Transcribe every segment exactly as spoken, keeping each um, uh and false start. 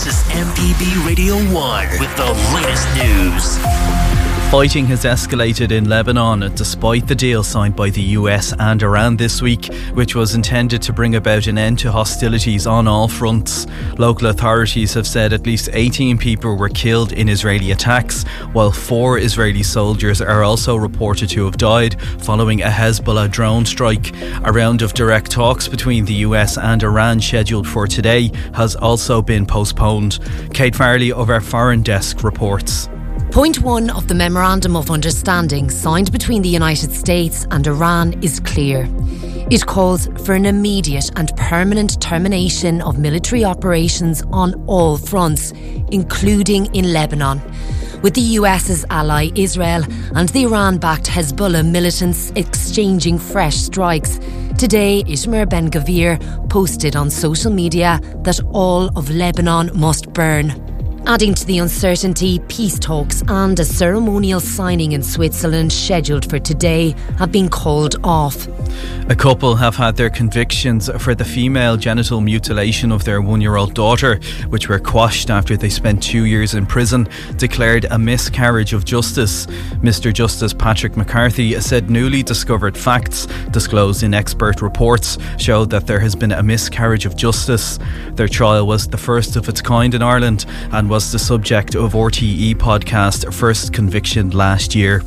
This is M P B Radio one with the latest news. Fighting has escalated in Lebanon despite the deal signed by the U S and Iran this week, which was intended to bring about an end to hostilities on all fronts. Local authorities have said at least eighteen people were killed in Israeli attacks, while four Israeli soldiers are also reported to have died following a Hezbollah drone strike. A round of direct talks between the U S and Iran scheduled for today has also been postponed. Kate Farley of our Foreign Desk reports. Point one of the Memorandum of Understanding signed between the United States and Iran is clear. It calls for an immediate and permanent termination of military operations on all fronts, including in Lebanon, with the US's ally Israel and the Iran-backed Hezbollah militants exchanging fresh strikes. Today, Itamar Ben-Gvir posted on social media that all of Lebanon must burn. Adding to the uncertainty, peace talks and a ceremonial signing in Switzerland scheduled for today have been called off. A couple have had their convictions for the female genital mutilation of their one-year-old daughter, which were quashed after they spent two years in prison, declared a miscarriage of justice. Mister Justice Patrick McCarthy said newly discovered facts disclosed in expert reports showed that there has been a miscarriage of justice. Their trial was the first of its kind in Ireland and was the subject of R T E podcast First Conviction last year.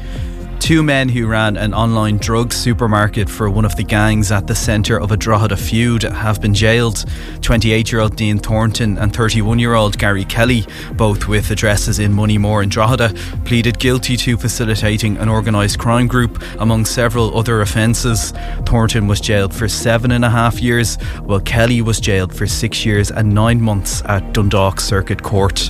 Two men who ran an online drug supermarket for one of the gangs at the centre of a Drogheda feud have been jailed. twenty-eight-year-old Dean Thornton and thirty-one-year-old Gary Kelly, both with addresses in Moneymore and Drogheda, pleaded guilty to facilitating an organised crime group among several other offences. Thornton was jailed for seven and a half years, while Kelly was jailed for six years and nine months at Dundalk Circuit Court.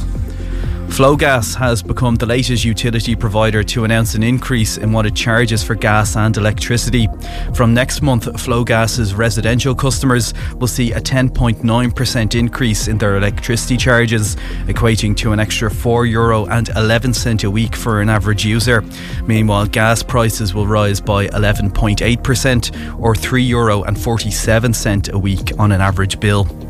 Flowgas has become the latest utility provider to announce an increase in what it charges for gas and electricity. From next month, Flowgas's residential customers will see a ten point nine percent increase in their electricity charges, equating to an extra four euro and eleven cent a week for an average user. Meanwhile, gas prices will rise by eleven point eight percent or three euro and forty-seven cent a week on an average bill.